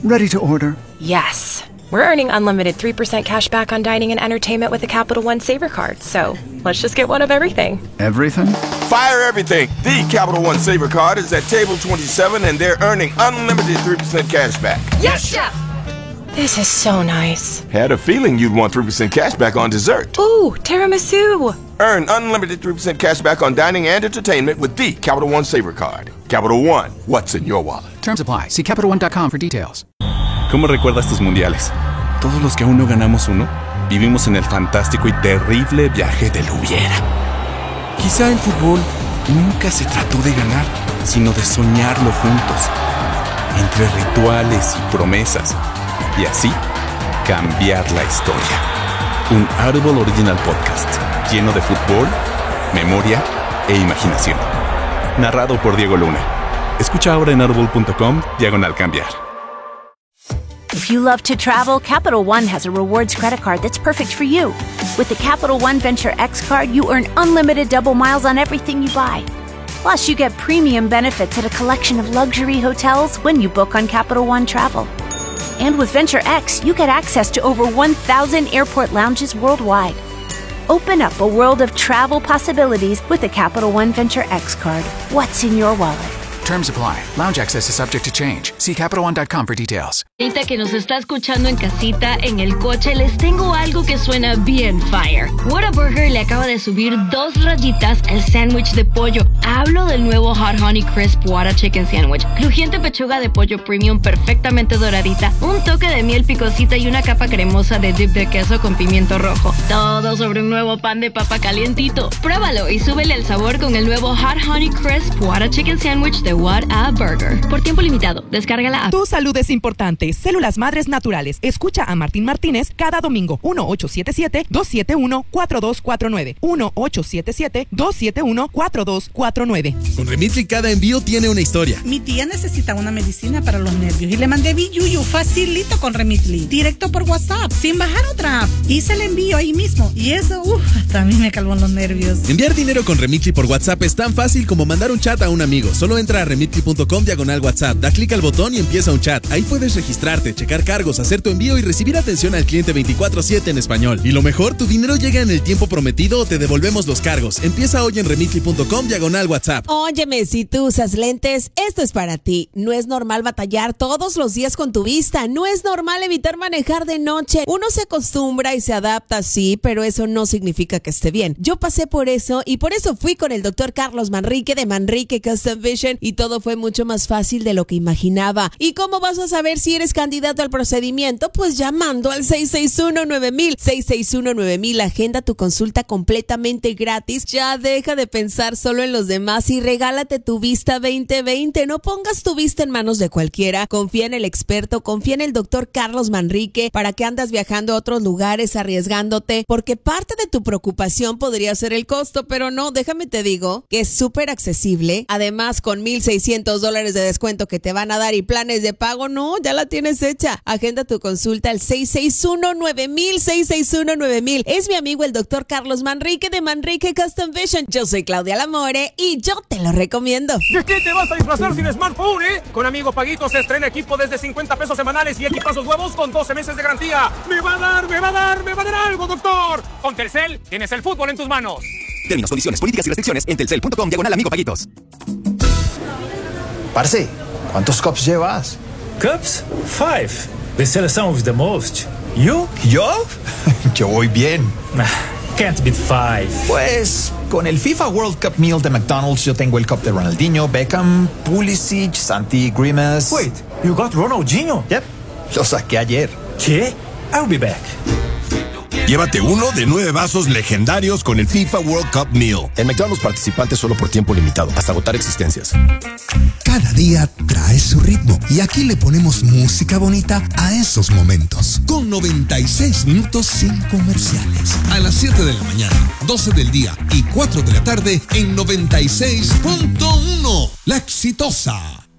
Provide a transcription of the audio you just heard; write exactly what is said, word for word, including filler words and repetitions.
Ready to order. Yes. We're earning unlimited three percent cash back on dining and entertainment with a Capital One Saver card. So let's just get one of everything. Everything? Fire everything. The Capital One Saver card is at table twenty-seven and they're earning unlimited three percent cash back. Yes, Chef! This is so nice. Had a feeling you'd want three percent cash back on dessert. Ooh, tiramisu. Earn unlimited three percent cash back on dining and entertainment with the Capital One Saver card. Capital One, what's in your wallet? Terms apply. See Capital One dot com for details. ¿Cómo recuerdas tus mundiales? Todos los que aún no ganamos uno, vivimos en el fantástico y terrible viaje del hubiera. Quizá el fútbol nunca se trató de ganar, sino de soñarlo juntos, entre rituales y promesas, y así cambiar la historia. Un Audible Original Podcast lleno de fútbol, memoria e imaginación. Narrado por Diego Luna. Escucha ahora en audible.com diagonal cambiar. If you love to travel, Capital One has a rewards credit card that's perfect for you. With the Capital One Venture X card, you earn unlimited double miles on everything you buy. Plus, you get premium benefits at a collection of luxury hotels when you book on Capital One Travel. And with Venture X, you get access to over one thousand airport lounges worldwide. Open up a world of travel possibilities with the Capital One Venture X card. What's in your wallet? Terms apply. Lounge access is subject to change. See Capital One dot com for details. Ahorita que nos está escuchando en casita, en el coche, les tengo algo que suena bien fire. Whataburger le acaba de subir dos rayitas al sándwich de pollo. Hablo del nuevo Hot Honey Crisp Whata Chicken Sandwich. Crujiente pechuga de pollo premium perfectamente doradita, un toque de miel picosita y una capa cremosa de dip de queso con pimiento rojo. Todo sobre un nuevo pan de papa calientito. Pruébalo y súbele el sabor con el nuevo Hot Honey Crisp Whata Chicken Sandwich de Whataburger. Por tiempo limitado, descarga la app. Tu salud es importante. Células Madres Naturales. Escucha a Martín Martínez cada domingo. uno ocho siete siete, dos siete uno, cuatro dos cuatro nueve. uno ocho siete siete, dos siete uno, cuatro dos cuatro nueve. Con Remitly cada envío tiene una historia. Mi tía necesita una medicina para los nervios y le mandé Biyuyu facilito con Remitly. Directo por WhatsApp, sin bajar otra app. Hice el envío ahí mismo y eso, uff, hasta a mí me calmó los nervios. Enviar dinero con Remitly por WhatsApp es tan fácil como mandar un chat a un amigo. Solo entra a remitly punto com diagonal WhatsApp, da clic al botón y empieza un chat. Ahí puedes registrarte, checar cargos, hacer tu envío y recibir atención al cliente veinticuatro siete en español. Y lo mejor, tu dinero llega en el tiempo prometido o te devolvemos los cargos. Empieza hoy en remitly punto com diagonal WhatsApp. Óyeme, si tú usas lentes, esto es para ti. No es normal batallar todos los días con tu vista. No es normal evitar manejar de noche. Uno se acostumbra y se adapta, sí, pero eso no significa que esté bien. Yo pasé por eso y por eso fui con el doctor Carlos Manrique de Manrique Custom Vision y todo fue mucho más fácil de lo que imaginaba. ¿Y cómo vas a saber si eres candidato al procedimiento? Pues llamando al seis seis uno nueve mil, seis seis uno nueve mil. Agenda tu consulta completamente gratis. Ya deja de pensar solo en los demás y regálate tu vista veinte veinte. No pongas tu vista en manos de cualquiera. Confía en el experto, confía en el doctor Carlos Manrique. ¿Para qué andas viajando a otros lugares arriesgándote? Porque parte de tu preocupación podría ser el costo, pero no, déjame te digo que es súper accesible. Además, con mil seiscientos dólares de descuento que te van a dar y planes de pago, no, ya la tienes hecha. Agenda tu consulta al seis seis uno nueve mil, seis seis uno nueve mil. Es mi amigo el doctor Carlos Manrique de Manrique Custom Vision. Yo soy Claudia Lamore y yo te lo recomiendo. ¿De qué te vas a disfrazar sin smartphone, eh? Con Amigo Paguito se estrena equipo desde cincuenta pesos semanales y equipazos nuevos con doce meses de garantía. ¡Me va a dar, me va a dar, me va a dar algo, doctor! Con Telcel tienes el fútbol en tus manos. Términos, condiciones, políticas y restricciones en telcel punto com diagonal Amigo Paguitos. Parce, ¿cuántos cups llevas? Cups? Five. The seleção with the most. You? ¿Yo? Yo voy bien. Can't beat five. Pues con el FIFA World Cup Meal de McDonald's yo tengo el cup de Ronaldinho, Beckham, Pulisic, Santi Grimes. Wait, you got Ronaldinho? Yep, lo saqué ayer. ¿Qué? I'll be back. Llévate uno de nueve vasos legendarios con el FIFA World Cup Meal. En McDonald's participantes solo por tiempo limitado, hasta agotar existencias. Cada día trae su ritmo y aquí le ponemos música bonita a esos momentos. Con noventa y seis minutos sin comerciales. A las siete de la mañana, doce del día y cuatro de la tarde en noventa y seis punto uno. La Exitosa.